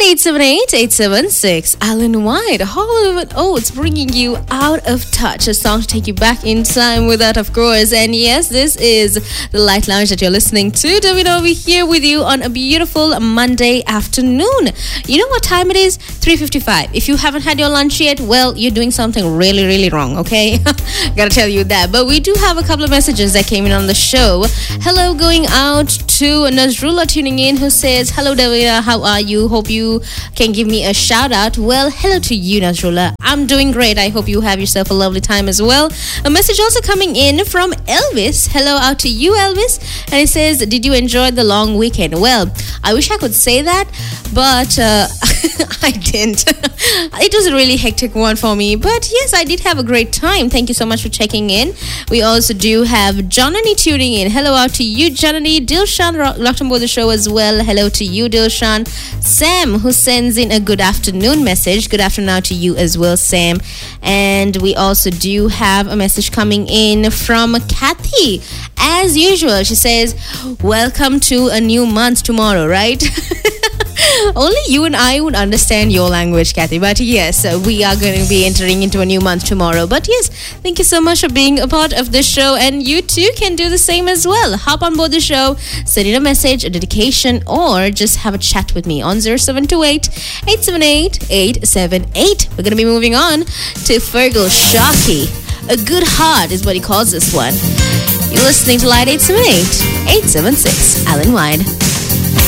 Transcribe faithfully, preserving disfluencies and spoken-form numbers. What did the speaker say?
eight seven eight, eight seven six. Alan White, Hollywood Oats, bringing you Out of Touch, a song to take you back in time with that, of course. And yes, this is the Light Lounge that you're listening to. Davina over here with you on a beautiful Monday afternoon. You know what time it is? three fifty-five. If you haven't had your lunch yet, well, you're doing something really, really wrong, okay? Gotta tell you that. But we do have a couple of messages that came in on the show. Hello going out to Nazrullah tuning in, who says, hello Davina, how are you? Hope you can give me a shout out. Well, hello to you, Nazrullah. I'm doing great. I hope you have yourself a lovely time as well. A message also coming in from Elvis. Hello out to you, Elvis. And it says, did you enjoy the long weekend? Well, I wish I could say that, but uh, I didn't. It was a really hectic one for me. But yes, I did have a great time. Thank you so much for checking in. We also do have Janani tuning in. Hello out to you, Janani. Dilshan locked on board the show as well. Hello to you, Dilshan. Sam, who sends in a good afternoon message. Good afternoon out to you as well, Sam. And we also do have a message coming in from Kathy. As usual, she says, welcome to a new month tomorrow, right? Only you and I would understand your language, Kathy. But yes, we are going to be entering into a new month tomorrow. But yes, thank you so much for being a part of the show. And you too can do the same as well. Hop on board the show, send in a message, a dedication, or just have a chat with me on zero seven two eight, eight seven eight, eight seven eight. We're going to be moving on to Fergal Sharkey. A Good Heart is what he calls this one. You're listening to Light eight seven eight, eight seven six. Alan Wide.